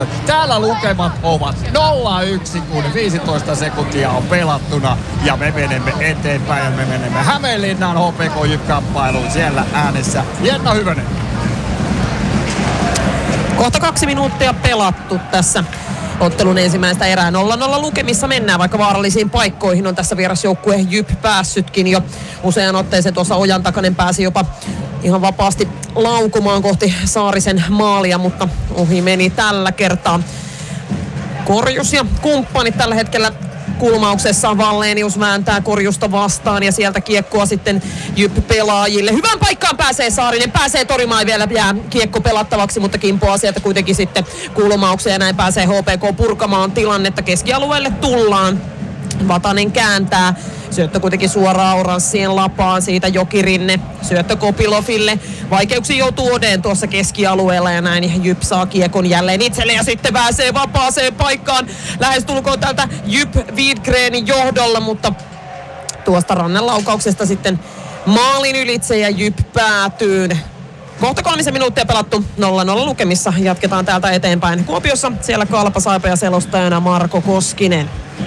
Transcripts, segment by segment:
Täällä lukemat ovat 0-1, kun 15 sekuntia on pelattuna ja me menemme eteenpäin ja me menemme Hämeenlinnan HPK-JYP-kamppailuun. Siellä äänessä Jenna Hyvönen. Kohta 2 minuuttia pelattu tässä ottelun ensimmäistä erää. 0-0 lukemissa mennään, vaikka vaarallisiin paikkoihin on tässä vierasjoukkue JYP päässytkin jo usean otteeseen. Tuossa Ojan Takanen pääsi jopa ihan vapaasti laukumaan kohti Saarisen maalia, mutta ohi meni tällä kertaa. Korjus ja kumppanit tällä hetkellä kulmauksessa. Vallenius vääntää Korjusta vastaan ja sieltä kiekkoa sitten JYP-pelaajille. Hyvään paikkaan pääsee Saarinen, pääsee torimaan, vielä jää kiekko pelattavaksi, mutta kimpoaa sieltä kuitenkin sitten kulmaukseen ja näin pääsee HPK purkamaan tilannetta. Keskialueelle tullaan. Vatanen kääntää. Syöttö kuitenkin suoraan oranssien lapaan, siitä Jokirinne. Syöttö Kopiloville. Vaikeuksiin joutuu Odeen tuossa keskialueella ja näin JYP saa kiekon jälleen itselle ja sitten pääsee vapaaseen paikkaan. Lähestulkoon tältä JYP Widgrenin johdolla, mutta tuosta rannenlaukauksesta sitten maalin ylitse ja JYP päätyy. Kohta 3 minuuttia pelattu 0-0 lukemissa. Jatketaan täältä eteenpäin Kuopiossa. Siellä Kalpa Saipa ja selostajana Marko Koskinen.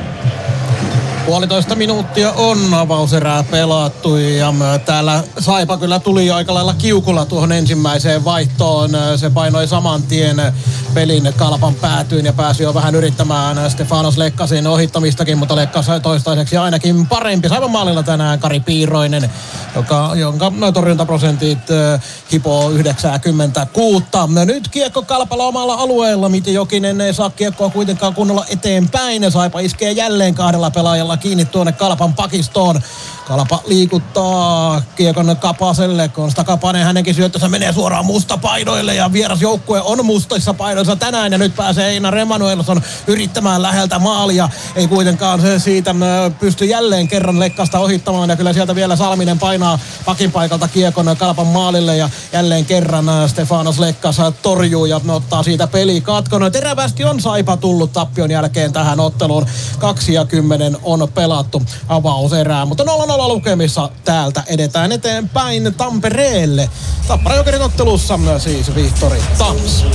1,5 minuuttia on avauserää pelattu ja täällä Saipa kyllä tuli aika lailla kiukulla tuohon ensimmäiseen vaihtoon. Se painoi saman tien pelin Kalpan päätyyn ja pääsi jo vähän yrittämään Stefanos Lekkasin ohittamistakin, mutta Lekkas toistaiseksi ainakin parempi. Saipan maalilla tänään Kari Piiroinen, jonka torjuntaprosentit hipoo 96. Nyt kiekko Kalpalla omalla alueella. Miti Jokinen ei saa kiekkoa kuitenkaan kunnolla eteenpäin. Saipa iskee jälleen 2 pelaajalla kiinni tuonne Kalpan pakistoon. Kalpa liikuttaa kiekon Kapaselle, kun sitä Kapanen hänenkin syöttössä menee suoraan mustapaidoille ja vierasjoukkue on mustissa paidoissa tänään ja nyt pääsee Einar Emanuelsson yrittämään läheltä maalia. Ei kuitenkaan se siitä pysty jälleen kerran Lekkasta ohittamaan ja kyllä sieltä vielä Salminen painaa pakin paikalta kiekon Kalpan maalille ja jälleen kerran Stefanos Lekkas torjuu ja ottaa siitä pelikatkon. Terävästi on Saipa tullut tappion jälkeen tähän otteluun. 2:10 on pelattu avauserää, mutta 0-0 lukemissa täältä edetään eteenpäin Tampereelle. Tappara Jokerit ottelussa siis Vihtori Tams.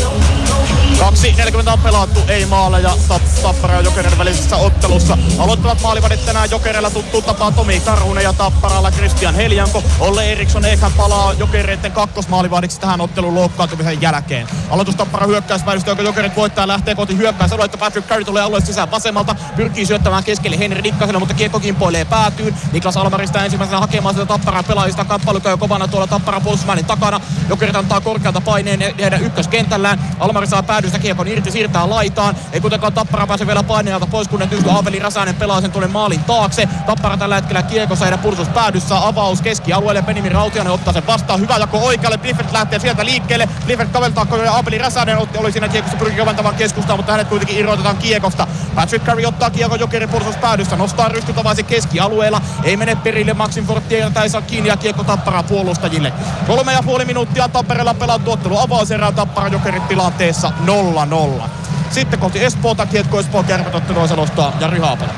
2:40 on pelattu, ei maaleja Tappara ja Jokerin välisessä ottelussa. Aloittavat maalivahdit tänään Jokerilla tuttuun tapaan Tomi Karhunen ja Tapparalla Christian Heljanko. Olle Eriksson eikä palaa Jokereiden kakkosmaalivahdiksi tähän ottelun loukkaantumisen jälkeen. Aloitus Tappara hyökkäysväydystä, jonka Jokerit voittaa, lähtee kohti hyökkäys. Aloittaa Patrick Curry tulee alueelle sisään vasemmalta, pyrkii syöttämään keskelle Henri Nikkaselle, mutta kiekko kimpoilee päätyyn. Niklas Almarista ensimmäisenä hakemaan sitä Tapparan pelaajista. Kamppailu käy kovana tuolla Tapparan puolustusmäänin takana. Jokerit antaa korkealta paineen heidän ykköskentällään. Almari saa päädystä kiekon irti, siirtää laitaan. Ei kuitenkaan Tappara pääse vielä paineelta pois, kun Aapeli Räsänen pelaa sen tuonne maalin taakse. Tappara tällä hetkellä kiekossa heidän puolustuspäädyssä. Avaus keskialueelle. Benjamin Rautiainen ottaa sen vastaan. Hyvä jako oikealle. Bliffert lähtee sieltä liikkeelle. Bliffert kaveltaa, kun Aapeli Räsänen oli siinä kiekossa, pyrkii kaventamaan keskustaa, mutta hänet kuitenkin irrotetaan kiekosta. Patrick Curry ottaa kiekon Jokerin puolustuspäädyssä. Nostaa Rystutavaisen keskialueella. Ei mene perille. Maxim Fortier ei saa kiinni ja kiekko Tappara puolustajille. 3,5 minuuttia Tampereella pelattu ottelu avauserää. Tappara Jokerit tilanteessa 0-0. Sitten kohti Espoota kiekko Espoon Kärpät ottelua selostaa Jari Haapala.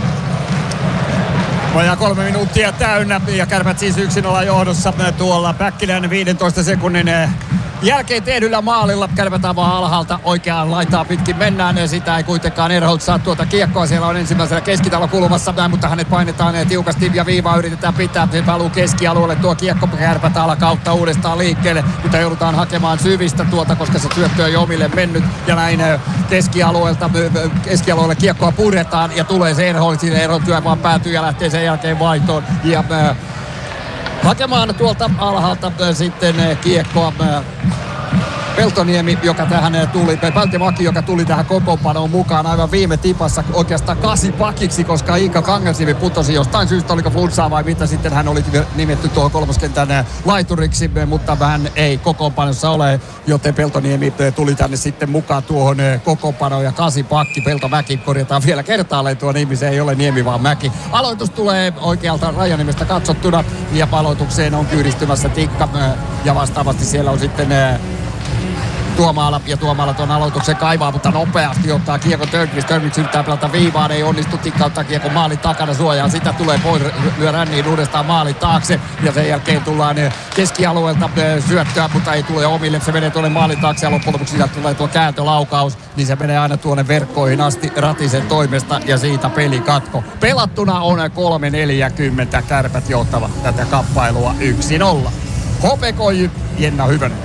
Vajaa 3 minuuttia täynnä ja Kärpät siis 1-0 johdossa tuolla Päkkilän 15 sekunnin jälkeen tehdyllä maalilla. Kärpät avaa alhaalta oikeaan laitaa pitkin mennään ja sitä ei kuitenkaan Erholt saa tuota kiekkoa. Siellä on ensimmäisellä keskitalokulmassa, mutta hänet painetaan tiukasti ja viivaa yritetään pitää. Se paluu keskialueelle tuo kiekko. Kärpät kautta uudestaan liikkeelle, mutta joudutaan hakemaan syvistä tuota, koska se syöttö ei omille mennyt. Ja näin keskialueelle kiekkoa puretaan ja tulee se Erholt. Siinä Erholt työ vaan päätyy ja lähtee sen jälkeen vaihtoon. Ja hakemaan tuolta alhaalta sitten kiekkoa Peltoniemi, joka tähän tuli, Peltimaki, joka tuli tähän kokoonpanoon mukaan aivan viime tipassa oikeastaan 8 pakiksi, koska Inka Kangasniemi putosi jostain syystä, oliko flunssaa vai mitä, sitten hän oli nimetty tuohon kolmoskentän laituriksi, mutta hän ei kokoonpanossa ole, joten Peltoniemi tuli tänne sitten mukaan tuohon kokoonpanoon ja 8 pakki, Peltomäki, korjataan vielä kertaalleen tuo nimi, se ei ole Niemi vaan Mäki. Aloitus tulee oikealta Rajaniemestä katsottuna ja aloitukseen on kyydistymässä Tikka ja vastaavasti siellä on sitten Tuomala tuon aloituksen kaivaa, mutta nopeasti ottaa kiekko Törnqvist. Törnqvist yrittää pelata viivaan, ei onnistu, tikkauttaa kiekko maalin takana suojaan. Sitä tulee pois, lyö ränniin uudestaan maalin taakse ja sen jälkeen tullaan keskialueelta syöttöä, mutta ei tule omille. Se menee tuonne maalin taakse ja loppujen lopuksi sieltä tulee tuo kääntölaukaus, niin se menee aina tuonne verkkoihin asti Ratisen toimesta ja siitä pelikatko. Pelattuna on 3:40, Kärpät johtavat tätä kappailua 1-0. HPK Jenna Hyvönen.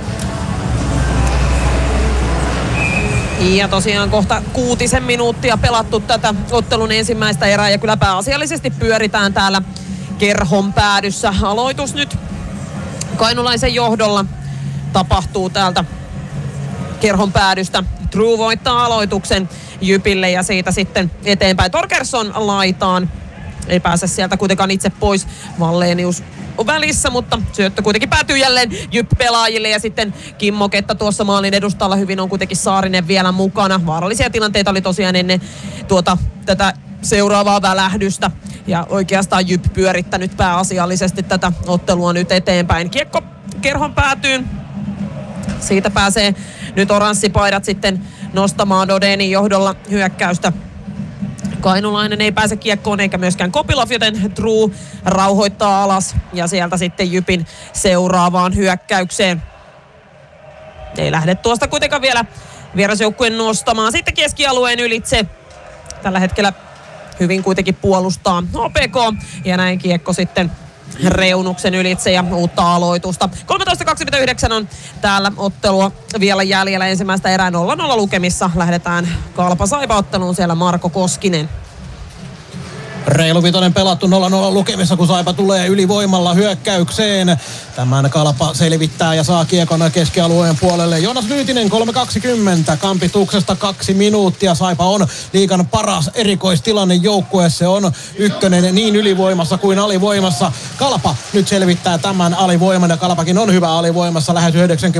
Ja tosiaan kohta 6 minuuttia pelattu tätä ottelun ensimmäistä erää ja kyllä pääasiallisesti pyöritään täällä kerhon päädyssä. Aloitus nyt kainulaisen johdolla tapahtuu täältä kerhon päädystä. True voittaa aloituksen Jypille ja siitä sitten eteenpäin Torkersson laitaan. Ei pääse sieltä kuitenkaan itse pois. Wallenius on välissä, mutta syöttö kuitenkin päätyy jälleen Jyp-pelaajille ja sitten Kimmo Ketta tuossa maalin edustalla hyvin on kuitenkin Saarinen vielä mukana. Vaarallisia tilanteita oli tosiaan ennen tätä seuraavaa välähdystä ja oikeastaan Jyp pyörittänyt pääasiallisesti tätä ottelua nyt eteenpäin. Kiekko kerhon päätyyn. Siitä pääsee nyt oranssipaidat sitten nostamaan Dodenin johdolla hyökkäystä. Kainulainen ei pääse kiekkoon eikä myöskään Kopilov, joten True rauhoittaa alas ja sieltä sitten Jypin seuraavaan hyökkäykseen. Ei lähde tuosta kuitenkaan vielä vierasjoukkueen nostamaan. Sitten keskialueen ylitse. Tällä hetkellä hyvin kuitenkin puolustaa HPK ja näin kiekko sitten reunuksen ylitse ja uutta aloitusta. 13.29 on täällä ottelua vielä jäljellä ensimmäistä erää 0-0 lukemissa. Lähdetään Kalpa-Saipa-otteluun, siellä Marko Koskinen. Reilu vitonen pelattu 0-0 lukemissa, kun Saipa tulee ylivoimalla hyökkäykseen. Tämän Kalpa selvittää ja saa kiekon keskialueen puolelle. Joonas Nyytinen 3.20. Kampituksesta 2 minuuttia. Saipa on liigan paras erikoistilanne joukkue. Se on ykkönen niin ylivoimassa kuin alivoimassa. Kalpa nyt selvittää tämän alivoiman ja Kalpakin on hyvä alivoimassa. Lähes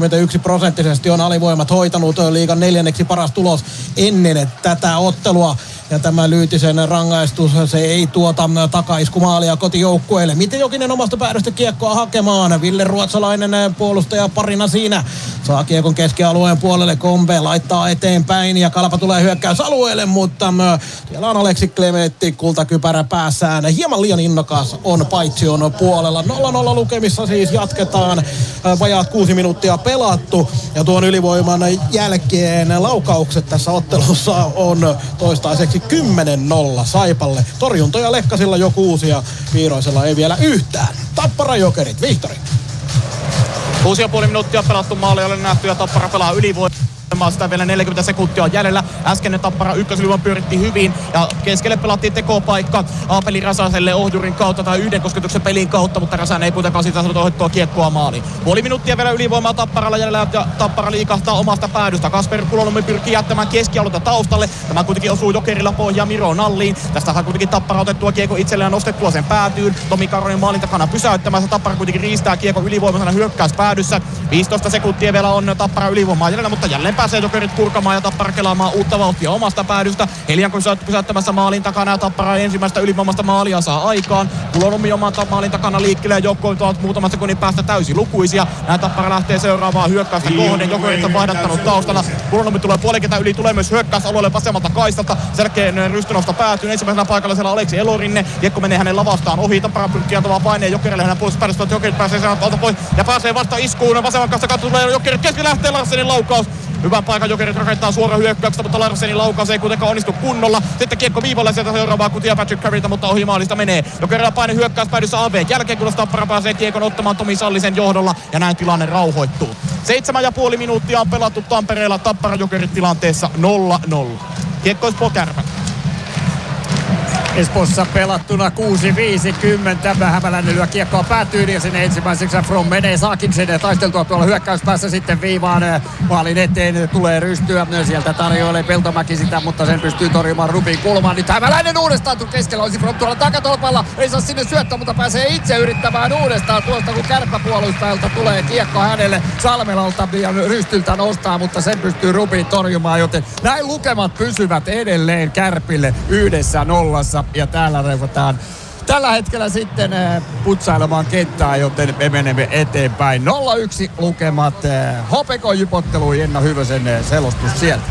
91% on alivoimat hoitanut. Liigan 4. paras tulos ennen tätä ottelua. Ja tämä Lyytisen rangaistus, se ei tuota takaiskumaalia kotijoukkueelle. Miten Jokinen omasta päädystä kiekkoa hakemaan? Ville Ruotsalainen puolustaja parina siinä. Saa kiekon keskialueen puolelle. Kombe laittaa eteenpäin ja Kalpa tulee hyökkäysalueelle, mutta siellä on Aleksi Klemetti kultakypärä päässään. Hieman liian innokas on Paitsion puolella. 0-0 lukemissa siis jatketaan. Vajaat 6 minuuttia pelattu ja tuon ylivoiman jälkeen laukaukset tässä ottelussa on toistaiseksi 10-0 Saipalle. Torjuntoja Lekkasilla jo 6 ja Piiroisella ei vielä yhtään. Tappara Jokerit, Vihtori. 6,5 minuuttia pelattu, maali ole nähty ja Tappara pelaa ylivoimaa. Sitä vielä 40 sekuntia on jäljellä. Äskeinen Tappara ykkösylivoima pyöritti hyvin ja keskelle pelattiin tekopaikka Aapeli Räsäselle ohjurin kautta tai yhden kosketuksen pelin kautta, mutta Räsänen ei kuitenkaan siitä saanut ohjattua kiekkoa maaliin. Puoli minuuttia vielä ylivoimaa Tapparalla jäljellä ja Tappara liikahtaa omasta päädystä. Kasper Kulonummi pyrkii jättämään keskialueelta taustalle. Tämä kuitenkin osuu Jokerilla pohjaa Miro Nalliin. Tästä saa kuitenkin Tappara otettua kiekko itselleen nostettua sen päätyyn. Tomi Karonen maalin takana pysäyttämässä. Tappara kuitenkin riistää kiekko ylivoimaisena hyökkäyspäädyssä. 15 sekuntia vielä on Tappara ylivoimaa jäljellä, mutta jälleen pääsee Jokerit purkamaan ja Tappara kelaamaan uutta vauhtia omasta päädystä. Helianko pysäyttämässä maalin takana ja Tappara ensimmäistä ylivoimasta maalia saa aikaan. Kulonummi oman maalin takana liikkeelle ja joukkoit ovat muutaman sekunnin päästä täysin lukuisia. Näin Tappara lähtee seuraavaan hyökkäystä kohden. Jokerit on vaihdattanut taustalla. Kulonummi tulee puolikentän yli, tulee myös hyökkäysalueelle vasemmalta kaistalta. Selkeän rystynosta päätyy ensimmäisenä paikalla siellä Aleksi Elorinne. Kiekko menee hänen lavastaan ohi. Tappara pyrkii antamaan paineen Jokerille hänen puolustuspäädystä. Jokerit pääsee sen alta pois ja pääsee vasta iskuun. Vasemman kanssa tulee Jokerit keski lähtee Larsenin laukaus. Hyvän paikan Jokerit rakentaa suoraan hyökkäyksestä, mutta Larsenin laukaus ei kuitenkaan onnistu kunnolla. Sitten kiekko viivalle sieltä seuraavaa kutia Patrick Carrylta, mutta ohi maalista menee. Jokerilla paine hyökkäyspäädyssä AV. Jälkeen kun Tappara pääsee kiekon ottamaan Tomi Sallisen johdolla ja näin tilanne rauhoittuu. 7,5 minuuttia on pelattu Tampereella. Tappara Jokerit tilanteessa 0-0. Kiekko Espoo Kärpät. Espoossa pelattuna 6.50. Hämäläinen lyö kiekkoa päätyyn ja sinne ensimmäiseksi From menee. Saakin sen taisteltua tuolla hyökkäyspäässä sitten viivaan. Maalin eteen tulee rystyä. Sieltä tarjoilee Peltomäki sitä, mutta sen pystyy torjumaan Rubin kulmaan. Nyt Hämäläinen uudestaan keskellä olisi From tuolla takatolpalla. Ei saa sinne syöttää, mutta pääsee itse yrittämään uudestaan tuosta, kun kärppäpuolustajalta tulee kiekko hänelle Salmelalta ja Rystyltä nostaa, mutta sen pystyy Rubin torjumaan, joten näin lukemat pysyvät edelleen Kärpille 1-0. Ja täällä reuvataan tällä hetkellä sitten putsailemaan kenttää, joten me menemme eteenpäin. 0-1 lukemat HPK-jypotteluun. Jenna Hyvösen selostus sieltä.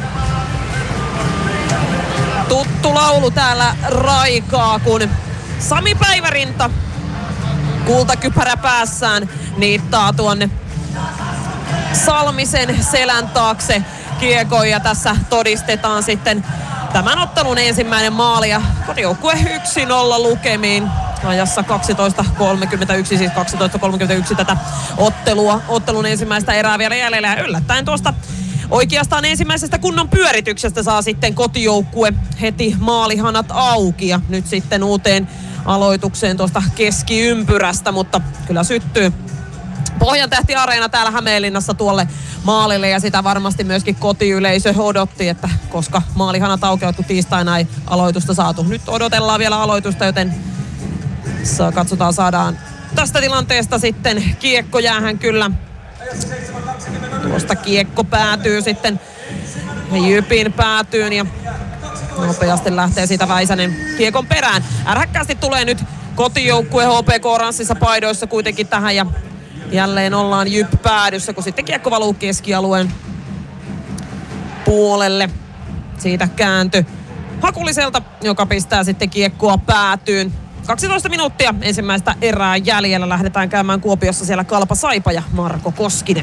Tuttu laulu täällä raikaa, kun Sami Päivärinta kultakypärä päässään niittaa tuonne Salmisen selän taakse kiekon ja tässä todistetaan sitten tämän ottelun ensimmäinen maali ja kotijoukkue 1-0 lukemiin ajassa 12.31, siis 12.31 tätä ottelun ensimmäistä erää vielä jäljellä ja yllättäen tuosta oikeastaan ensimmäisestä kunnon pyörityksestä saa sitten kotijoukkue heti maalihanat auki ja nyt sitten uuteen aloitukseen tuosta keskiympyrästä, mutta kyllä syttyy Pohjantähti Areena täällä Hämeenlinnassa tuolle maalille ja sitä varmasti myöskin kotiyleisö odotti, että koska maalihanat aukeavat, kun tiistaina ei aloitusta saatu. Nyt odotellaan vielä aloitusta, joten katsotaan saadaan tästä tilanteesta sitten kiekko jäähän kyllä. Tuosta kiekko päätyy sitten Jypin päätyyn ja nopeasti lähtee siitä Väisänen kiekon perään. Ärhäkkäästi tulee nyt kotijoukkue HPK oranssissa paidoissa kuitenkin tähän ja jälleen ollaan Jyp päädyssä, kun sitten kiekko valuu keskialueen puolelle. Siitä käänty Hakuliselta, joka pistää sitten kiekkoa päätyyn. 12 minuuttia ensimmäistä erää jäljellä. Lähdetään käymään Kuopiossa siellä Kalpa Saipa ja Marko Koskinen.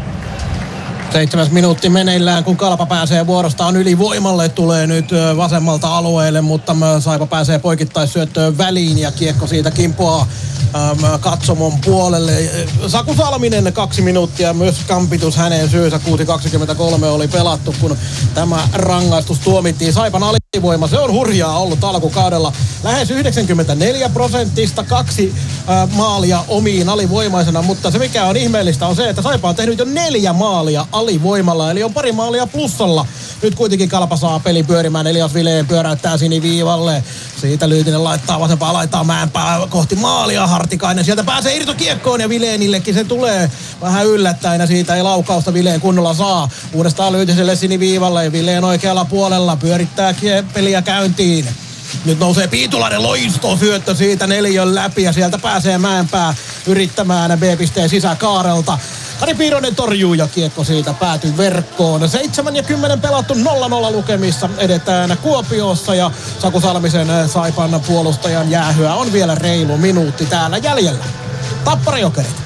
7 minuutti meneillään, kun Kalpa pääsee vuorostaan ylivoimalle, tulee nyt vasemmalta alueelle, mutta Saipa pääsee poikittaisyöttöön väliin ja kiekko siitä kimpoaa katsomon puolelle. Saku Salminen 2 minuuttia, myös kampitus hänen syynsä, 6.23 oli pelattu, kun tämä rangaistus tuomittiin. Saipan alivoima, se on hurjaa ollut alkukaudella. Lähes 94%, 2 maalia omiin alivoimaisena, mutta se mikä on ihmeellistä on se, että Saipa on tehnyt jo 4 maalia alivoimalla, eli on pari maalia plussalla. Nyt kuitenkin Kalpa saa peli pyörimään, Elias Vileen pyöräyttää siniviivalle. Siitä Lyytinen laittaa vasempaa, laittaa Mäenpää kohti maalia. Hartikainen sieltä pääsee irtokiekkoon ja Vileenillekin se tulee vähän yllättäen ja siitä ei laukausta Vileen kunnolla saa. Uudestaan Lyytiselle siniviivalle ja Vileen oikealla puolella pyörittää peliä käyntiin. Nyt nousee Piitulainen loistosyöttö siitä 4 läpi ja sieltä pääsee Mäenpää yrittämään B-pisteen sisäkaarelta. Kari Piironen torjuu ja kiekko siitä päätyy verkkoon. 7 ja 10 pelattu 0-0 lukemissa. Edetään Kuopiossa ja Saku Salmisen Saipan puolustajan jäähyä on vielä reilu minuutti täällä jäljellä. Tappara Jokerit.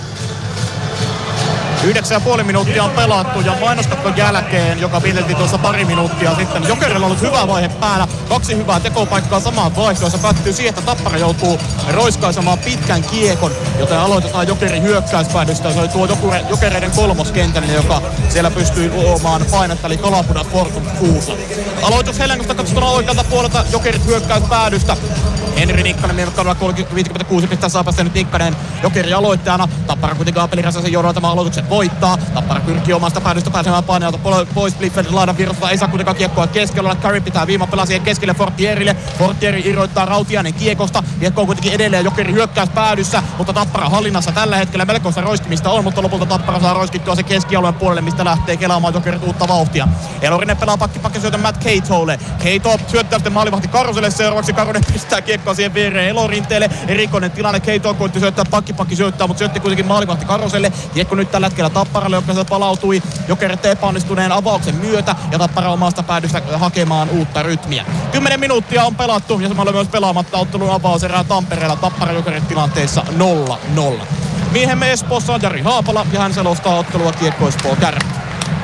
9,5 minuuttia on pelattu ja mainoskatkon jälkeen, joka pideltiin tuossa pari minuuttia sitten. Jokerilla on ollut hyvä vaihe päällä. 2 hyvää tekopaikkaa samaan vaihtoon. Se päättyy siihen, että Tappara joutuu roiskaisemaan pitkän kiekon, joten aloitetaan Jokerin hyökkäyspäädystä. Se oli tuo Jokereiden kolmoskentällinen, joka siellä pystyy luomaan painetta, eli Kalapudas Fortum 6. Aloitus Hellengosta katsotaan oikealta puolelta Jokerit hyökkäyspäädystä. Henri Nikkanen miekkaudella 56 pistää saapasta nyt Nikkanen Jokeri aloittajana. Tappara kuitenkin Aapeli Räsäsen johdolla tämän aloituksen voittaa. Tappara pyrkii omasta päädystä pääsemään paineelta pois. Bliffeld laidan virrasta ei saa kuitenkaan kiekkoa keskellä. Curry pitää viiman pelaa siihen keskelle Fortierille. Fortieri irroittaa Rautiainen kiekosta. Kiekko on kuitenkin edelleen Jokeri hyökkäys päädyssä, mutta Tappara hallinnassa tällä hetkellä melkoista roiskimista on, mutta lopulta Tappara saa roiskittua se keskialueen puolelle, mistä lähtee kelaamaan Jokerit uutta vauhtia. Elorinen pelaa pakkisyötön Matt Keitolle. Keito syöttää sitten maalivahti Karuselle seuraavaksi. Karunen pistää kiekkoa siihen viereen Elorinteelle. Erikoinen tilanne. Keito koitti syöttää pakki syöttää, mutta syötti kuitenkin maalivahti Karuselle. Kiekko nyt tällä hetkellä Tapparalle, joka se palautui Jokerit epäonnistuneen avauksen myötä ja Tappara omasta päädystä hakemaan uutta rytmiä. 10 minuuttia on pelattu ja samalla myös pelaamatta ottelun avauserää Tampereella. Tappara Jokerit tilanteessa 0-0. Miehemme Espoossa on Jari Haapala ja hän selostaa ottelua Kiekko Espoo Kärpät.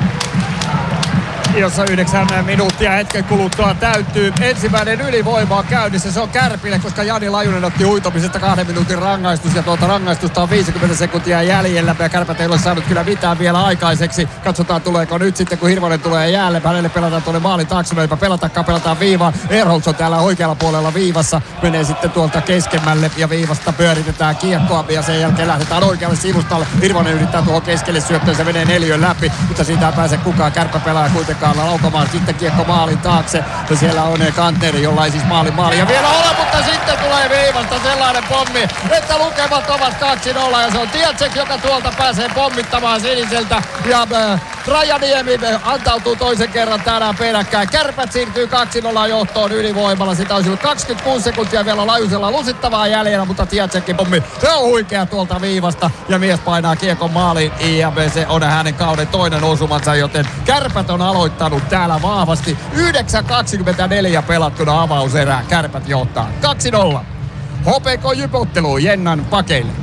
Jossa 9 minuuttia hetken kuluttua täyttyy. Ensimmäinen ylivoima on käynnissä. Se on Kärpille, koska Jani Lajunen otti huitomisesta 2 minuutin rangaistus. Ja tuota rangaistusta on 50 sekuntia jäljellä. Ja Kärpät ei ole saanut kyllä mitään vielä aikaiseksi. Katsotaan tuleeko nyt sitten, kun Hirvonen tulee jäälle. Hänelle pelataan tuonne maalin taakse. Eipä pelataan viivaan. Erholz on täällä oikealla puolella viivassa. Menee sitten tuolta keskemmälle ja viivasta pyöritetään kiekkoa. Ja sen jälkeen lähdetään oikealle sivustalle. Hirvonen yrittää tuohon keskelle syöttöön. Se menee 4 läpi. Mutta siitä ei pääse kukaan. Kärppä pelaa kuitenkaan laukomaan. Sitten kiekko maalin taakse. Ja siellä on Kantneri, jolla ei siis maali ja vielä ole, mutta sitten tulee viivasta sellainen pommi, että lukemat ovat 2-0 ja se on Tietsek, joka tuolta pääsee pommittamaan siniseltä ja Rajaniemi antautuu toisen kerran tänään peräkkäin. Kärpät siirtyy 2-0 johtoon ylivoimalla. Sitä olisi ollut 26 sekuntia vielä Lajusella lusittavaa jäljellä, mutta Tiatsekin pommi. Se on huikea tuolta viivasta ja mies painaa kiekon maaliin. Se on hänen kauden toinen osumansa, joten Kärpät on aloittanut täällä vahvasti. 9.24 pelattuna avauserää. Kärpät johtaa 2-0. HPK Jyp-ottelu Jennan pakeille.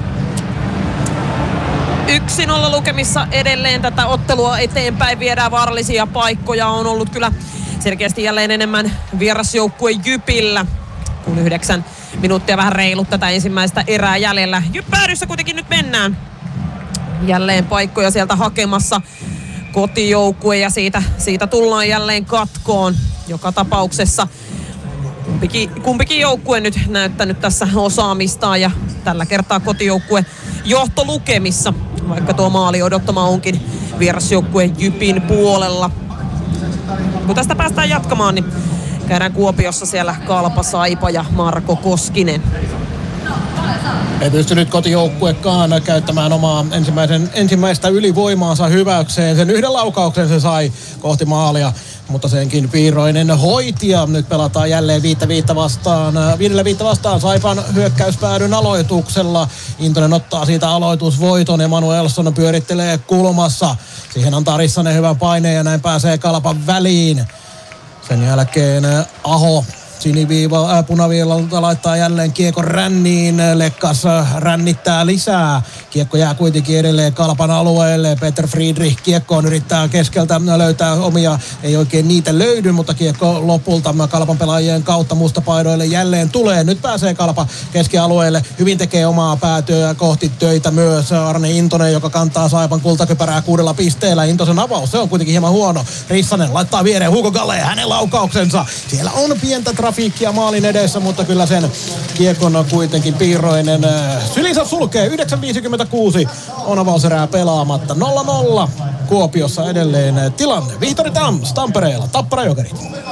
1-0 lukemissa edelleen tätä ottelua eteenpäin. Viedään vaarallisia paikkoja. On ollut kyllä selkeästi jälleen enemmän vierasjoukkue Jypillä. Kun 9 minuuttia vähän reilut tätä ensimmäistä erää jäljellä. Jyp-päädyssä kuitenkin nyt mennään. Jälleen paikkoja sieltä hakemassa kotijoukkue ja siitä tullaan jälleen katkoon. Joka tapauksessa kumpikin joukkue nyt näyttänyt tässä osaamistaan ja tällä kertaa kotijoukkue johtolukemissa, vaikka tuo maali odottama onkin vierasjoukkue Jypin puolella. Kun tästä päästään jatkamaan, niin käydään Kuopiossa siellä Kalpa Saipa ja Marko Koskinen. Ei pystynyt kotijoukkuekaan käyttämään omaa ensimmäistä ylivoimaansa hyväkseen. Sen yhden laukauksen se sai kohti maalia, mutta senkin Piiroinen hoiti ja nyt pelataan jälleen 5-5 vastaan Saipan hyökkäyspäädyn aloituksella. Intonen ottaa siitä aloitusvoiton ja Manu Elsson pyörittelee kulmassa. Siihen antaa Rissanen hyvän paineen ja näin pääsee Kalpan väliin. Sen jälkeen Aho punaviivalta laittaa jälleen kiekon ränniin. Lekkas rännittää lisää. Kiekko jää kuitenkin edelleen Kalpan alueelle. Peter Friedrich kiekkoon yrittää keskeltä löytää omia. Ei oikein niitä löydy, mutta kiekko lopulta Kalpan pelaajien kautta mustapaidoille jälleen tulee. Nyt pääsee Kalpa keskialueelle. Hyvin tekee omaa päätyä kohti töitä myös Arne Intonen, joka kantaa Saipan kultakypärää 6 pisteellä. Intosen avaus, se on kuitenkin hieman huono. Rissanen laittaa viereen Hugo Galle, hänen laukauksensa. Siellä on pientä trafiikkia maalin edessä, mutta kyllä sen kiekon kuitenkin Piiroinen sylinsä sulkee. 9.56 on avauserää pelaamatta. 0-0 Kuopiossa edelleen tilanne. Vihtori Tams Tampereella, Tappara Jokerit.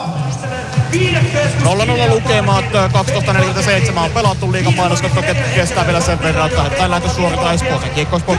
0-0 lukemat, 12.47 on pelattu liigan mainoskatto kestää vielä sen verran, että tämän lähtö suoritaan Espoosen kiekko Espoon.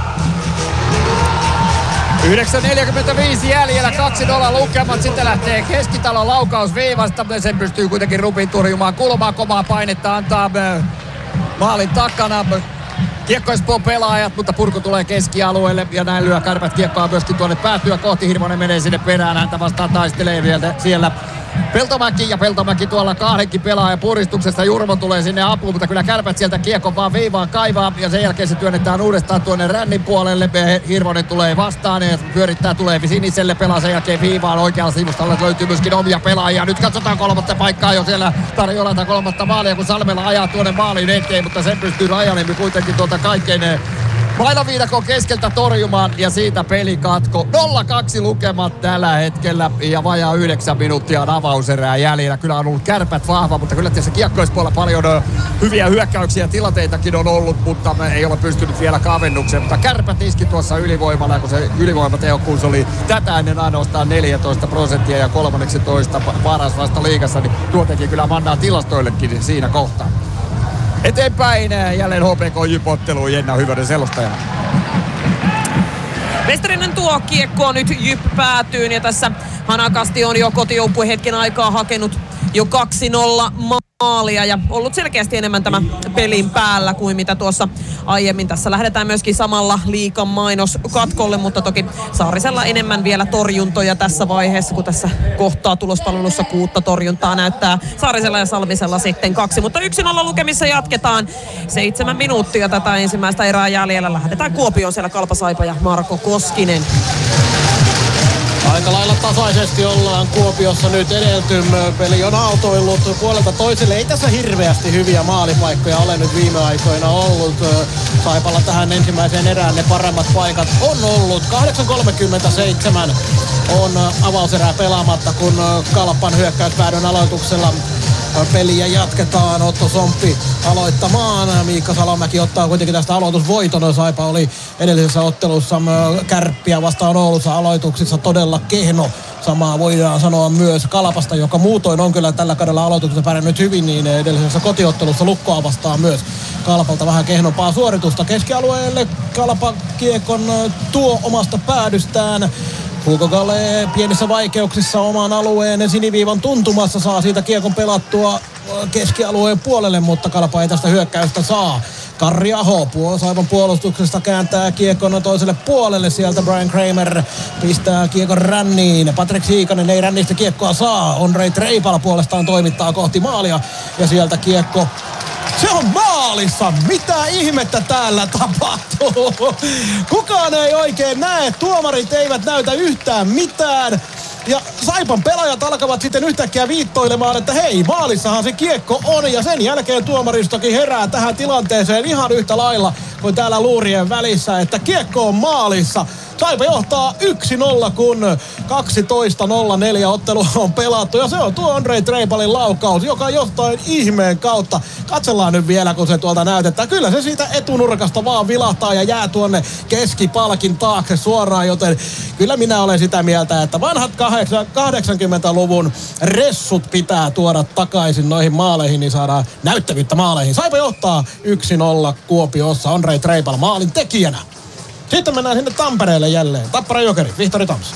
9.45 jäljellä, 2-0 lukemat. Sitten lähtee Keskitalon laukaus viivasta. Sen pystyy kuitenkin Rupin torjumaan kulmaa. Kovaa painetta antaa maalin takana. Kiekko Espoon pelaajat, mutta purku tulee keskialueelle ja näin lyö Kärpät kiekkoa myöskin tuonne päätyä kohti. Hirvonen menee sinne perään, häntä vastaan taistelee vielä siellä Peltomäki tuolla kahdenkin pelaajan puristuksesta. Jurmo tulee sinne apuun, mutta kyllä Kärpät sieltä kiekon vaan viivaan kaivaa ja sen jälkeen se työnnetään uudestaan tuonne rännin puolelle. Hirvonen tulee vastaan ja pyörittää, tulee siniselle, pelaa sen jälkeen viivaan oikealla sivusta. Löytyy myöskin omia pelaajia. Nyt katsotaan kolmatta paikkaa jo siellä tarjolla kolmatta maalia, kun Salmela ajaa tuonne maalin eteen, mutta sen pystyy Rajaniemi kuitenkin tuolta kaikkein mailaviidakon keskeltä torjumaan ja siitä pelikatko. 0-2 lukemat tällä hetkellä ja vajaa 9 minuuttia on avauserää jäljellä. Kyllä on ollut Kärpät vahva, mutta kyllä tässä kiekkoispuolella paljon hyviä hyökkäyksiä ja tilanteitakin on ollut, mutta me ei ole pystynyt vielä kavennukseen. Mutta Kärpät iski tuossa ylivoimalla, kun se ylivoimatehokkuus oli tätä ennen ainoastaan 14% ja 13 paras vasta liigassa, niin tuo teki kyllä mannaa tilastoillekin siinä kohtaa. Eteenpäin jälleen HPK Jyp-otteluun Jenna Hyvönen selostajana. Mestarinen tuo kiekkoa nyt Jyp päätyyn ja tässä hanakasti on jo kotijoukkue hetken aikaa hakenut jo 2-0 maalia ja ollut selkeästi enemmän tämä pelin päällä kuin mitä tuossa aiemmin. Tässä lähdetään myöskin samalla liigan mainoskatkolle, mutta toki Saarisella enemmän vielä torjuntoja tässä vaiheessa, kun tässä kohtaa tulospalvelussa 6 torjuntaa näyttää Saarisella ja Salmisella sitten 2. Mutta 1-0 lukemissa jatketaan. 7 minuuttia tätä ensimmäistä erää jäljellä. Lähdetään Kuopioon, siellä Kalpa Saipa ja Marko Koskinen. Aika lailla tasaisesti ollaan Kuopiossa nyt edelty. Peli on autoillut puolelta toiselle. Ei tässä hirveästi hyviä maalipaikkoja ole nyt viime aikoina ollut. Saipalla tähän ensimmäiseen erään ne paremmat paikat on ollut. 8.37 on avauserää pelaamatta, kun Kalpan hyökkäyspäädyn aloituksella peliä jatketaan. Otto Somppi aloittamaan. Miikka Salomäki ottaa kuitenkin tästä aloitusvoiton. Saipa oli edellisessä ottelussa Kärppiä vastaan Oulussa aloituksissa todella kehno. Samaa voidaan sanoa myös Kalpasta, joka muutoin on kyllä tällä kaudella aloituksessa pärjännyt hyvin, niin edellisessä kotiottelussa Lukkoa vastaan myös Kalpalta vähän kehnompaa suoritusta keskialueelle. Kalpa kiekon tuo omasta päädystään. Hugo Gallet pienissä vaikeuksissa oman alueen siniviivan tuntumassa saa siitä kiekon pelattua keskialueen puolelle, mutta Kalpa ei tästä hyökkäystä saa. Karri Aho Saipan puolustuksesta kääntää kiekon toiselle puolelle. Sieltä Brian Kramer pistää kiekon ränniin. Patrick Siikanen ei rännistä kiekkoa saa. Ondrej Treipala puolestaan toimittaa kohti maalia. Ja sieltä kiekko. Se on maalissa! Mitä ihmettä täällä tapahtuu? Kukaan ei oikein näe. Tuomarit eivät näytä yhtään mitään. Ja Saipan pelaajat alkavat sitten yhtäkkiä viittoilemaan, että hei, maalissahan se kiekko on. Ja sen jälkeen tuomaristokin herää tähän tilanteeseen ihan yhtä lailla kuin täällä luurien välissä, että kiekko on maalissa. Saipa johtaa 1-0, kun 12.04 ottelu on pelattu. Ja se on tuo Ondrej Treipalin laukaus, joka jostain ihmeen kautta. Katsellaan nyt vielä, kun se tuolta näytetään. Kyllä se siitä etunurkasta vaan vilahtaa ja jää tuonne keskipalkin taakse suoraan. Joten kyllä minä olen sitä mieltä, että vanhat 80-luvun ressut pitää tuoda takaisin noihin maaleihin, niin saadaan näyttävyyttä maaleihin. Saipa johtaa 1-0 Kuopiossa. Ondrej Treipal maalin tekijänä. Sitten mennään sinne Tampereelle jälleen. Tappara Jokerit, Vihtori Thompson.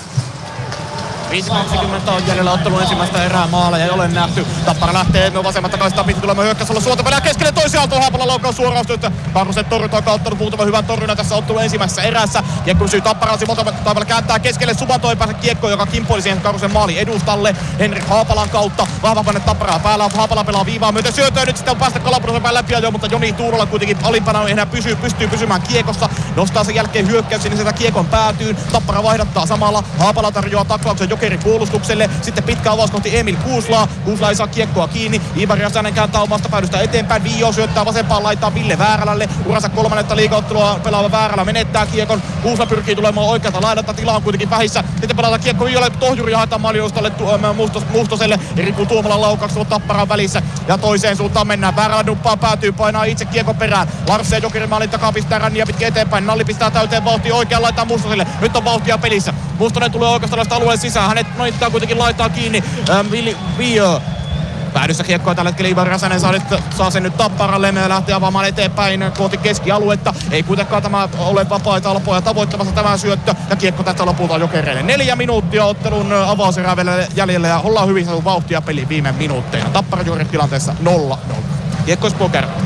5.20 on jäljellä ottelun ensimmäistä erää maaleja ei ole nähty. Tappara lähtee vasemmalta kaistaan pitkin tulemaan hyökkäysolla suotapelää keskelle toisiaalta. Haapalan laukaus suoraustyöstä. Karhuset torjuntaan kauttanut muutaman hyvän torjunnan tässä ottelun ensimmäisessä erässä. Kiekko syy Tapparaan. Taipale kääntää keskelle. Subato ei pääse kiekkoon, joka kimpoili siihen Karhusen maalin edustalle. Henrik Haapalan kautta. Vahva panne Tapparaa päällä. Haapala pelaa viivaa myöten syötöä. Nyt sitten on päästä Kalapurosen läpi jo, mutta Joni Tuurola kuitenkin alimpana ei enää pystyy pysymään kiekossa. Nostaa sen jälkeen hyökkäyksen, niin sieltä kiekon päätyy. Tappara vaihdattaa samalla. Haapala tarjoaa taklauksen Jokerin puolustukselle. Sitten pitkä avaus kohti Emil Kuuslaa. Kuuslaa ei saa kiekkoa kiinni. Iivari Räsänen kääntää omasta päädystä eteenpäin. Vio syöttää vasempaan laittaa Ville Väärälälle. Uransa 3. liigaottelua pelaava Väärälä menettää kiekon. Kuusla pyrkii tulemaan oikealta laidalta. Tila on kuitenkin vähissä. Sitten pelataan kiekko Violle. Tohjuri haetaan maaliostalle Muustoselle. Riku Tuomalan laukaukset Tapparan välissä. Ja toiseen suuntaan mennään. Väärälä duppaa päätyy. Painaa itse kiekon perään. Larsen Jokerin maalin takaa pistää ränniä pitkin eteenpäin. Nalli pistää täyteen vauhtia oikeaan laittaa Mustoselle. Nyt on vauhtia pelissä. Mustonen tulee oikeasta alueen sisään. Hänet noittaa kuitenkin laittaa kiinni Vio. Päädyssä kiekkoa tällä hetkellä Iivari Räsänen saa sen nyt Tapparalle. Me lähtee avaamaan eteenpäin kohti keskialuetta. Ei kuitenkaan tämä ole vapaita alpoja tavoittamassa tämä syöttö. Ja kiekko tästä lopulta Jokereille. 4 minuuttia ottelun avauserää vielä jäljellä ja ollaan hyvin saatu vauhtia peliin viime minuutteina. Tappara Jokerit tilanteessa 0-0. Kiekko Espoo kertaa.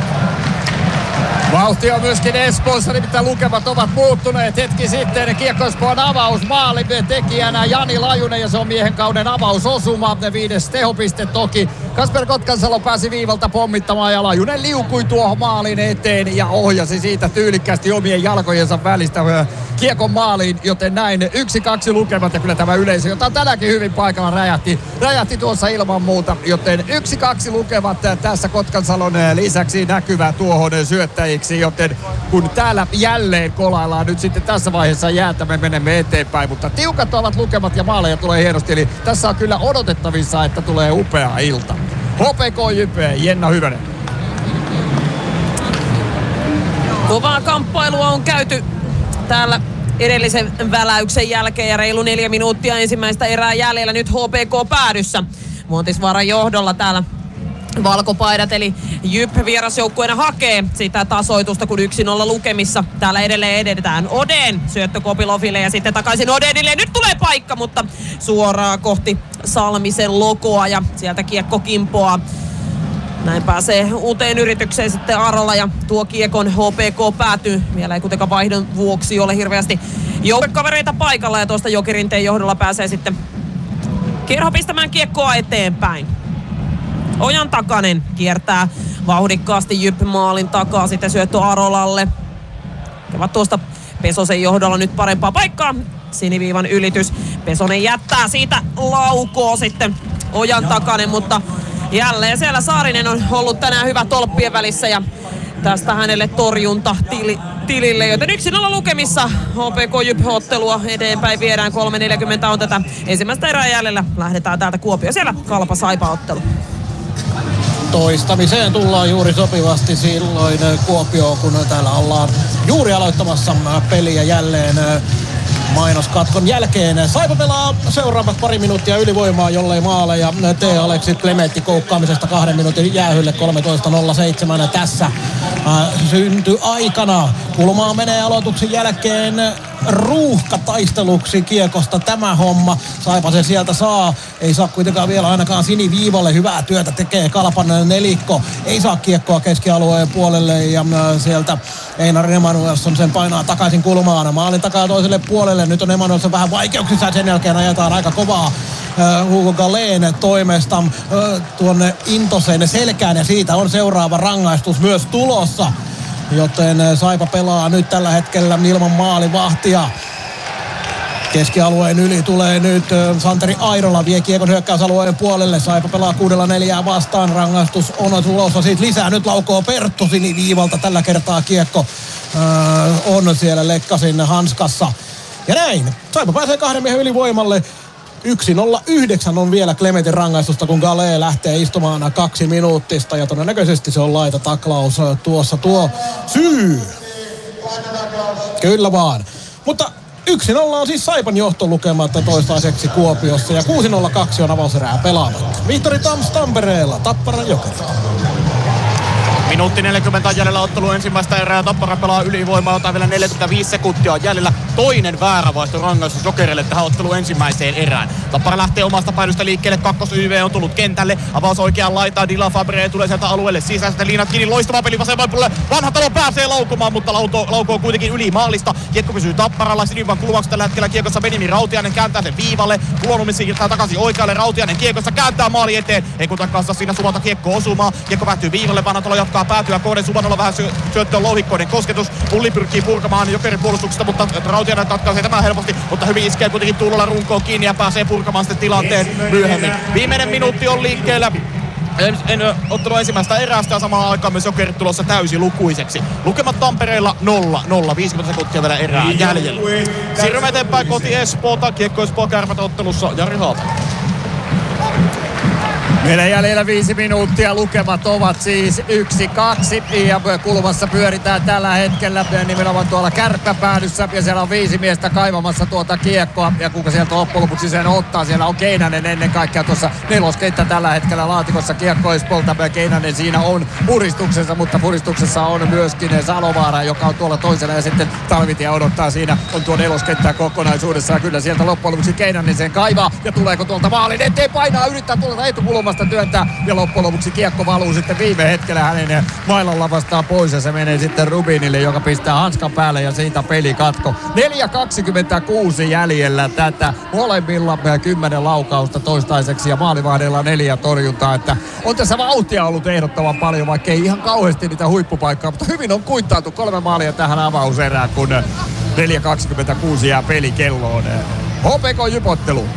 Vauhtia myöskin Espoossa, nimittäin lukemat ovat muuttuneet. Hetki sitten Kiekko Espoon avaus maalin tekijänä Jani Lajunen ja se on miehen kauden avausosuma. 5. tehopiste toki. Kasper Kotkansalo pääsi viivalta pommittamaan ja Lajunen liukui tuohon maalin eteen ja ohjasi siitä tyylikkästi omien jalkojensa välistä kiekon maaliin, joten näin 1-2 lukemat ja kyllä tämä yleisö, jota tänäkin hyvin paikalla räjähti tuossa ilman muuta, joten 1-2 lukemat tässä Kotkansalon lisäksi näkyvä tuohon syöttäjiksi, joten kun täällä jälleen kolaillaan nyt sitten tässä vaiheessa jäätä, me menemme eteenpäin, mutta tiukat ovat lukemat ja maaleja tulee hienosti, eli tässä on kyllä odotettavissa, että tulee upea ilta. HPK Jype, Jenna Hyvönen. Kovaa kamppailua on käyty täällä edellisen väläyksen jälkeen ja reilu 4 minuuttia ensimmäistä erää jäljellä nyt HPK päädyssä. Muotisvaaran johdolla täällä valkopaidat, eli Jyp vierasjoukkueena hakee sitä tasoitusta, kun 1-0 lukemissa. Täällä edelleen edetään. Oden syöttö Kopiloville ja sitten takaisin Odenille. Nyt tulee paikka, mutta suoraan kohti Salmisen logoa ja sieltä kiekko kimpoaa. Näin pääsee uuteen yritykseen sitten Arola ja tuo kiekon HPK päätyy. Vielä ei kuitenkaan vaihdon vuoksi ole hirveästi joukkuekavereita paikalla ja tuosta Jokirinteen johdolla pääsee sitten Kerho pistämään kiekkoa eteenpäin. Ojan Takanen kiertää vauhdikkaasti Jyp maalin takaa, sitten syöttö Arolalle. Ovat tuosta Pesosen johdolla nyt parempaa paikkaa. Siniviivan ylitys. Pesonen jättää siitä laukoo sitten Ojan Takanen, mutta jälleen siellä Saarinen on ollut tänään hyvä tolppien välissä ja tästä hänelle torjunta tilille, joten 1-0 lukemissa HPK Jyp-ottelua eteenpäin viedään. 3.40 on tätä ensimmäistä erää jäljellä. Lähdetään täältä Kuopio, siellä Kalpa Saipa-ottelu. Toistamiseen tullaan juuri sopivasti silloin Kuopioon, kun täällä ollaan juuri aloittamassa peliä jälleen. mainoskatkon jälkeen. Saipa pelaa seuraavat pari minuuttia ylivoimaa, jollei maaleja tee Alexis Clementti koukkaamisesta 2 minuutin jäähylle 13.07 tässä synty aikana. Kulmaa menee aloituksen jälkeen ruuhkataisteluksi kiekosta tämä homma. Saipa se sieltä saa. Ei saa kuitenkaan vielä ainakaan siniviivalle. Hyvää työtä tekee Kalpan nelikko. Ei saa kiekkoa keskialueen puolelle ja sieltä Einar Emanuelsson sen painaa takaisin kulmaan. Maalin takaa toiselle puolelle. Nyt on Emanuelsson vähän vaikeuksissa ja sen jälkeen ajetaan aika kovaa Hugo Galén toimesta tuonne Intosen selkään ja siitä on seuraava rangaistus myös tulossa. Joten Saipa pelaa nyt tällä hetkellä ilman maalivahtia. Keskialueen yli tulee nyt Santeri Airola, vie kiekon hyökkäysalueen puolelle. Saipa pelaa 6-4 vastaan, rangaistus on tulossa siitä lisää. Nyt laukoo Perttu siniviivalta, tällä kertaa kiekko on siellä Lekkasin hanskassa. Ja näin, Saipa pääsee 2 miehen ylivoimalle. 1-0-9 on vielä Clementin rangaistusta, kun Galé lähtee istumaan 2 minuuttista. Ja todennäköisesti se on laitataklaus tuossa tuo syy. Kyllä vaan. Mutta 1-0 on siis Saipan johtolukemat toistaiseksi Kuopiossa. Ja 6-0-2 on avauserää pelaamatta. Vihtori Tams Tampereella, Tappara Jokerit. Minuutti 40 jäljellä ottelu ensimmäistä erää. Tappara pelaa ylivoimaa, jota vielä 45 sekuntia on jäljellä. Toinen vääränvaihto rangaistus Jokerille tähän otteluun ensimmäiseen erään. Tappara lähtee omasta painosta liikkeelle. 2 YV on tullut kentälle. Avaus oikeaan laitaan. Dila Fabre tulee sieltä alueelle sisäistä. Liinat kiinni. Loistava peli vasemman puolelle. Vanha Talo pääsee laukomaan, mutta laukoo kuitenkin yli maalista. Kiekko pysyy Tapparalla. Sinivan kulmaksi tällä hetkellä kiekossa Benjamin Rautiainen kääntää sen viivalle. Kulonumi siirtää takaisin oikealle. Rautiainen kiekossa kääntää maali eteen. Ei kuitenkaan kanssa siinä Suvalta kiekko osumaan. Kiekko päätyy viivalle. Vanha Talo jatkaa päätyä kohden. Suvanolla vähän syöttöön louhikkoinen kosketus. Pulli pyrkii purkamaan Jokerin puolustuksesta, mutta Rautiainen katkaisee tämän helposti. Mutta hyvin iskee kuitenkin Tuulola runkoon kiinni ja pääsee purkamaan sitten tilanteen myöhemmin. Viimeinen minuutti on liikkeellä. En ottanut ensimmäistä erästä ja samaan aikaan myös Jokerit tulossa täysilukuiseksi. Lukemat Tampereella 0-0. 50 sekuntia vielä erää jäljellä. Siirrymme eteenpäin kohti Espoota. Kiekko Espoo Kärpät ottelussa Jari Haapala. Meillä jäljellä 5 minuuttia. Lukemat ovat siis 1-2 ja kulmassa pyöritään tällä hetkellä nimenomaan tuolla kärppäpäädyssä ja siellä on 5 miestä kaivamassa tuota kiekkoa ja kuka sieltä loppujen lopuksi sen ottaa. Siellä on Keinänen ennen kaikkea tuossa neloskenttä tällä hetkellä laatikossa kiekko Espoolta. Keinänen siinä on puristuksessa, mutta puristuksessa on myöskin Salovaara, joka on tuolla toisella ja sitten Talvitie odottaa siinä on tuo neloskenttää kokonaisuudessa ja kyllä sieltä loppujen lopuksi Keinänen sen kaivaa ja tuleeko tuolta maalin eteen painaa yrittää tuolta etukulmasta työntää ja loppujen lopuksi kiekko valuu sitten viime hetkellä hänen mailalla vastaan pois ja se menee sitten Rubinille, joka pistää hanskan päälle ja siitä pelikatko. 4.26 jäljellä tätä. Molemmilla 10 laukausta toistaiseksi ja maalivahdella 4 torjuntaa, että on tässä vauhtia ollut ehdottoman paljon, vaikka ei ihan kauheasti niitä huippupaikkaa, mutta hyvin on kuittailtu 3 maalia tähän avauserään, kun 4.26 jää pelikelloon. HPK Jypottelu.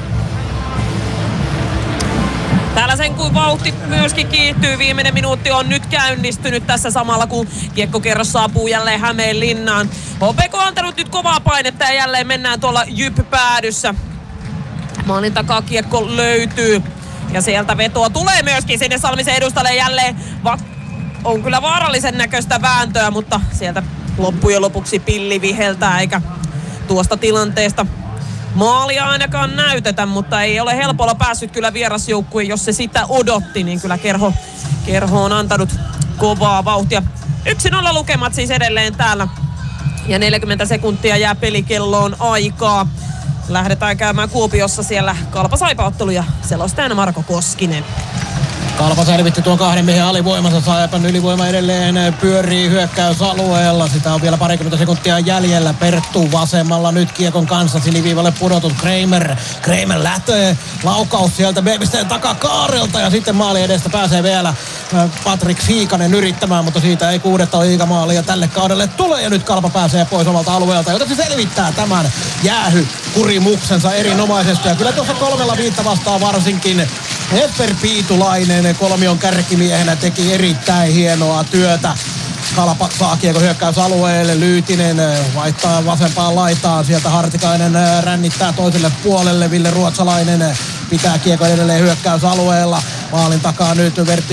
Täällä sen kuin vauhti myöskin kiihtyy. Viimeinen minuutti on nyt käynnistynyt tässä samalla, kun kiekkokerros saapuu jälleen Hämeenlinnaan. HPK on antanut nyt kovaa painetta ja jälleen mennään tuolla Jyp-päädyssä. Maalin takaa kiekko löytyy. Ja sieltä vetoa tulee myöskin sinne Salmisen edustalle jälleen. On kyllä vaarallisen näköistä vääntöä, mutta sieltä loppujen lopuksi pilli viheltää eikä tuosta tilanteesta maalia ainakaan näytetä, mutta ei ole helpolla päässyt kyllä vierasjoukkue, jos se sitä odotti, niin kyllä Kerho on antanut kovaa vauhtia. 1-0 lukemat siis edelleen täällä ja 40 sekuntia jää pelikelloon aikaa. Lähdetään käymään Kuopiossa siellä Kalpa-Saipa-ottelu ja selostajana Marko Koskinen. Kalpa selvitti tuon 2 miehen alivoimansa. Saipan ylivoima edelleen pyörii hyökkäysalueella. Sitä on vielä 20 sekuntia jäljellä. Perttu vasemmalla nyt kiekon kanssa. Siniviivalle pudotut Kramer lähtee. Laukaus sieltä Babysteen takakaarelta. Ja sitten maali edestä pääsee vielä Patrik Siikanen yrittämään. Mutta siitä ei 6. liigamaalia tälle kaudelle tule. Ja nyt Kalpa pääsee pois omalta alueelta. Joten se selvittää tämän jäähykurimuksensa erinomaisesti. Ja kyllä tuossa 3-5 vastaan varsinkin Jesper Piitulainen kolmion kärkimiehenä teki erittäin hienoa työtä. Kalpa saa kiekko hyökkäysalueelle, Lyytinen vaihtaa vasempaan laitaan, sieltä Hartikainen rännittää toiselle puolelle, Ville Ruotsalainen pitää kiekko edelleen hyökkäysalueella. Maalin takaa nyt Vertti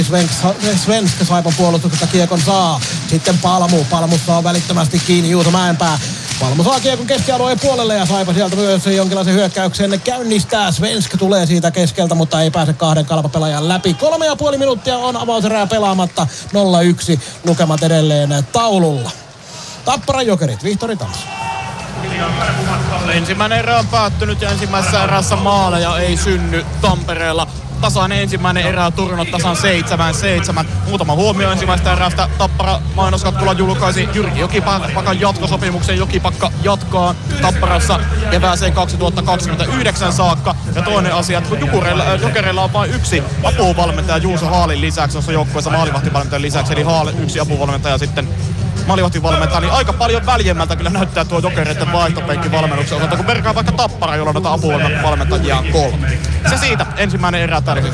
Svensk Saipan puolustuksesta kiekon saa. Sitten Palmussa on välittömästi kiinni Juuso Mäenpää. Palmo saa kiekon keskialueen puolelle ja Saipa sieltä myös jonkinlaisen hyökkäyksen käynnistää. Svensk tulee siitä keskeltä, mutta ei pääse 2 Kalpa-pelaajan läpi. 3,5 minuuttia on avauserää pelaamatta. 0-1 lukemat edelleen taululla. Tappara Jokerit, Vihtori Tams. Ensimmäinen erä on päättynyt ja ensimmäisessä erässä maaleja ei synny Tampereella. Tasainen ensimmäinen erä, Turunot tasan 7-7. Muutama huomio ensimmäistä erästä. Tappara mainoskatkulla julkaisi Jyrki Jokipakan jatkosopimuksen. Jokipakka jatkaa Tapparassa kevääseen 2029 saakka. Ja toinen asia, että kun Jokereilla on vain yksi apuvalmentaja Juuso Haalin lisäksi, tuossa joukkueessa maalivahtivalmentajan lisäksi, eli Haal yksi apuvalmentaja sitten maalivahtivalmentaja, niin aika paljon väljemmältä kyllä näyttää tuo Jokereiden vaihtopenkkivalmennuksen osalta, kun verkaa vaikka Tappara, jolla on noita apuvalmentajia 3. Se siitä ensimmäinen erä tärkeä.